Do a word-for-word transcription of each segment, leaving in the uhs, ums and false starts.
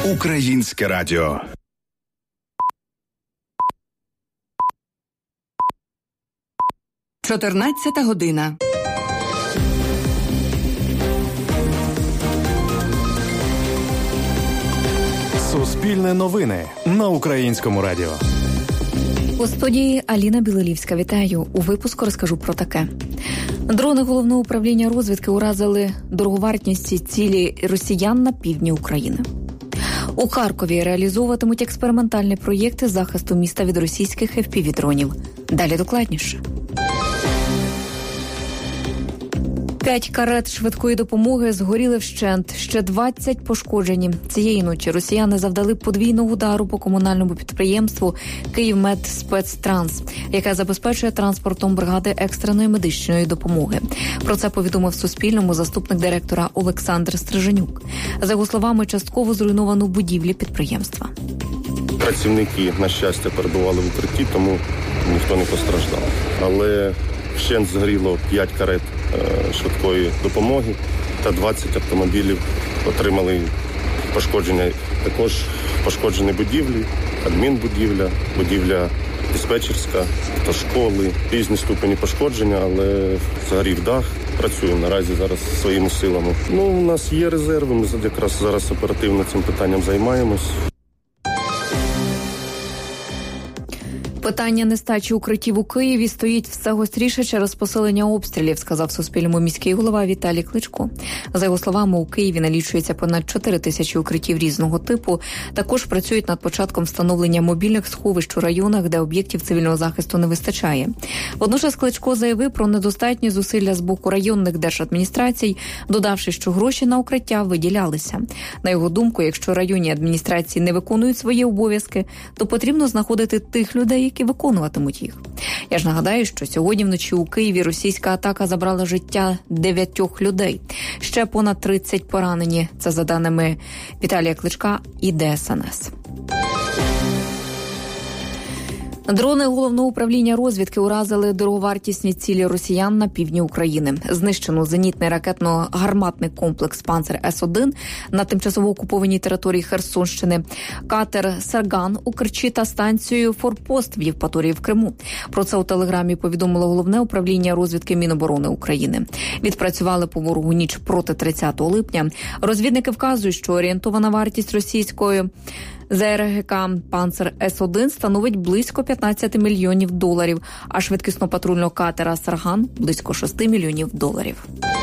Українське радіо. чотирнадцята година. Суспільне новини на Українському радіо. У студії Аліна Білолівська. Вітаю. У випуску розкажу про таке. Дрони Головного управління розвідки уразили дороговартісні цілі росіян на півдні України. У Харкові реалізовуватимуть експериментальні проєкти захисту міста від російських еф пі ві-дронів. Далі докладніше. П'ять карет швидкої допомоги згоріли вщент, ще двадцять пошкоджені. Цієї ночі росіяни завдали подвійного удару по комунальному підприємству «Київмедспецтранс», яке забезпечує транспортом бригади екстреної медичної допомоги. Про це повідомив Суспільному заступник директора Олександр Стриженюк. За його словами, частково зруйновано будівлі підприємства. Працівники, на щастя, перебували в укритті, тому ніхто не постраждав. Але вщент згоріло п'ять карет швидкої допомоги та двадцять автомобілів отримали пошкодження. Також пошкоджені будівлі, адмінбудівля, будівля диспетчерська та школи. Різні ступені пошкодження, але згорів дах. Працюємо наразі зараз своїми силами. Ну, у нас є резерви, ми якраз зараз оперативно цим питанням займаємось. Питання нестачі укриттів у Києві стоїть все гостріше через посилення обстрілів, сказав Суспільному міський голова Віталій Кличко. За його словами, у Києві налічується понад чотири тисячі укриттів різного типу. Також працюють над початком встановлення мобільних сховищ у районах, де об'єктів цивільного захисту не вистачає. Водночас Кличко заявив про недостатні зусилля з боку районних держадміністрацій, додавши, що гроші на укриття виділялися. На його думку, якщо районні адміністрації не виконують свої обов'язки, то потрібно знаходити тих людей, які виконуватимуть їх. Я ж нагадаю, що сьогодні вночі у Києві російська атака забрала життя дев'ятьох людей. Ще понад тридцять поранені. Це за даними Віталія Кличка і Де ес ен ес. Дрони Головного управління розвідки уразили дороговартісні цілі росіян на півдні України. Знищено зенітний ракетно-гарматний комплекс «Панцер С один» на тимчасово окупованій території Херсонщини, катер «Сарган» у Керчі та станцію «Форпост» в Євпаторії в Криму. Про це у телеграмі повідомило Головне управління розвідки Міноборони України. Відпрацювали по ворогу ніч проти тридцятого липня. Розвідники вказують, що орієнтована вартість російської зе ер ге ка «Панцер С один» становить близько п'ятнадцять мільйонів доларів, а швидкісно-патрульного катера «Сарган» – близько шість мільйонів доларів.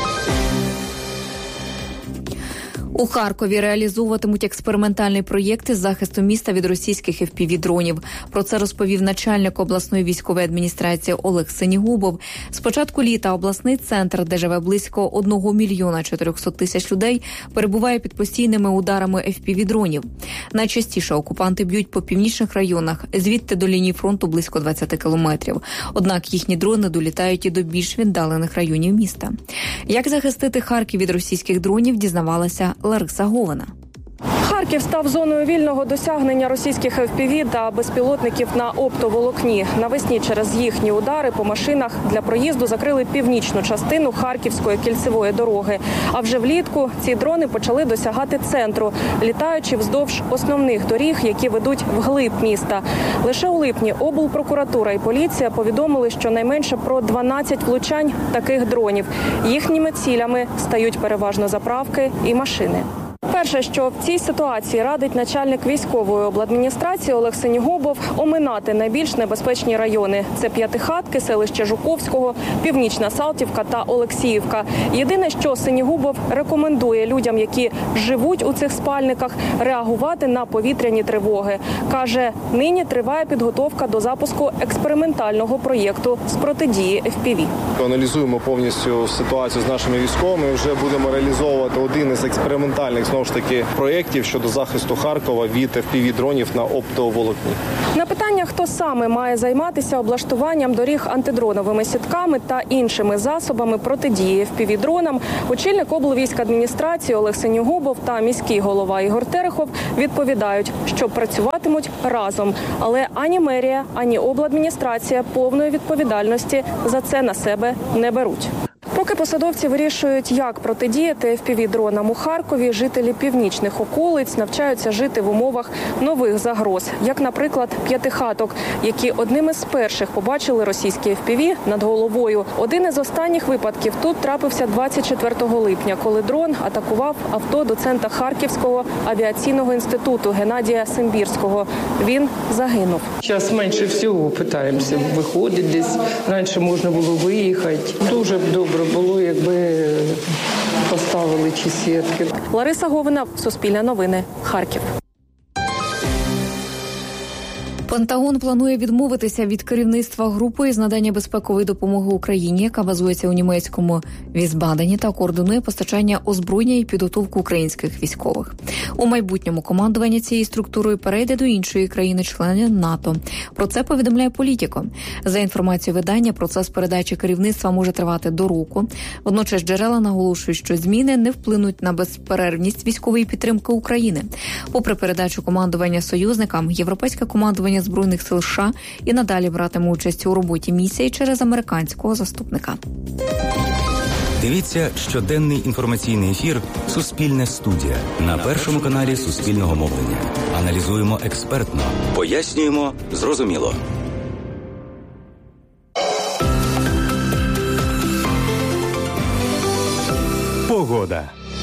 У Харкові реалізовуватимуть експериментальний проєкт із захисту міста від російських еф пі ві-дронів. Про це розповів начальник обласної військової адміністрації Олег Синігубов. З початку літа обласний центр, де живе близько одного мільйона чотирьохсот тисяч людей, перебуває під постійними ударами еф пі ві-дронів. Найчастіше окупанти б'ють по північних районах, звідти до лінії фронту близько двадцять кілометрів. Однак їхні дрони долітають і до більш віддалених районів міста. Як захистити Харків від російських дронів, дізнавалася Лариса Говина. Харків став зоною вільного досягнення російських еф пі ві та безпілотників на оптоволокні. Навесні через їхні удари по машинах для проїзду закрили північну частину Харківської кільцевої дороги. А вже влітку ці дрони почали досягати центру, літаючи вздовж основних доріг, які ведуть вглиб міста. Лише у липні облпрокуратура і поліція повідомили, що найменше про дванадцять влучань таких дронів. Їхніми цілями стають переважно заправки і машини. Перше, що в цій ситуації радить начальник військової обладміністрації Олег Синігубов – оминати найбільш небезпечні райони. Це П'ятихатки, селище Жуковського, Північна Салтівка та Олексіївка. Єдине, що Синігубов рекомендує людям, які живуть у цих спальниках, реагувати на повітряні тривоги. Каже, нині триває підготовка до запуску експериментального проєкту з протидії еф пі ві. Аналізуємо повністю ситуацію з нашими військовими. Вже будемо реалізовувати один із експериментальних, знову ж таки, проєктів щодо захисту Харкова від еф пі ві-дронів на оптоволокні. На питання, хто саме має займатися облаштуванням доріг антидроновими сітками та іншими засобами протидії еф пі ві-дронам, очільник облвійськадміністрації Олег Синігубов та міський голова Ігор Терехов відповідають, що працюватимуть разом. Але ані мерія, ані обладміністрація повної відповідальності за це на себе не беруть. Поки посадовці вирішують, як протидіяти еф пі ві-дронам у Харкові, жителі північних околиць навчаються жити в умовах нових загроз, як, наприклад, п'ятихаток, які одним із перших побачили російські еф пі ві над головою. Один із останніх випадків тут трапився двадцять четвертого липня, коли дрон атакував авто доцента Харківського авіаційного інституту Геннадія Симбірського. Він загинув. Зараз менше всього намагаємося виходити десь. Раніше можна було виїхати. Дуже б добре було, якби поставили ці сітки. Лариса Говина, Суспільне новини, Харків. Пентагон планує відмовитися від керівництва групи з надання безпекової допомоги Україні, яка базується у німецькому Візбадені та координує постачання озброєння і підготовку українських військових. У майбутньому командування цією структурою перейде до іншої країни-члени НАТО. Про це повідомляє Політіко. За інформацією видання, процес передачі керівництва може тривати до року. Водночас джерела наголошують, що зміни не вплинуть на безперервність військової підтримки України. Попри передачу командування союзникам, європейське командування Збройних сил США і надалі братиме участь у роботі місії через американського заступника. Дивіться щоденний інформаційний ефір «Суспільне студія» на Першому каналі Суспільного мовлення. Аналізуємо експертно, пояснюємо зрозуміло. Погода.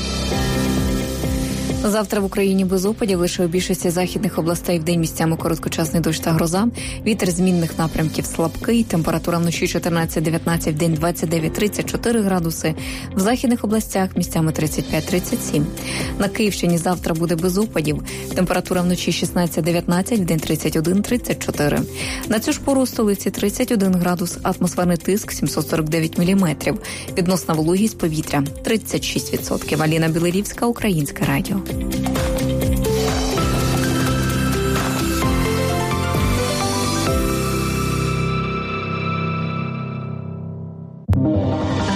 Завтра в Україні без опадів, лише у більшості західних областей вдень місцями короткочасний дощ та гроза. Вітер змінних напрямків слабкий. Температура вночі чотирнадцять дев'ятнадцять, вдень двадцять дев'ять тридцять чотири градуси. В західних областях місцями тридцять п'ять тридцять сім. На Київщині завтра буде без опадів. Температура вночі шістнадцять дев'ятнадцять, вдень тридцять один тридцять чотири. На цю ж пору у столиці тридцять один градус, атмосферний тиск сімсот сорок дев'ять міліметрів. Відносна вологість повітря тридцять шість відсотків. Аліна Білорівська, Українське радіо.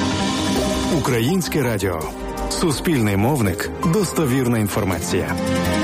Українське радіо. Суспільний мовник. Достовірна інформація.